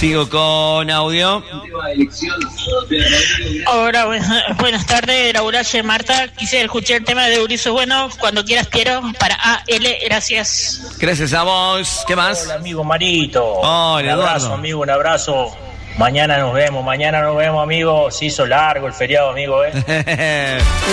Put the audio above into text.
Sigo con audio. Hola, buenas tardes, Lauralle Marta. Quisiera escuchar el tema de Eurizo Bueno, cuando quieras quiero, para AL, gracias. Gracias a vos. ¿Qué más? Hola, amigo Marito. Hola, un abrazo, Eduardo. amigo, un abrazo. Mañana nos vemos, amigo. Se hizo largo el feriado, amigo,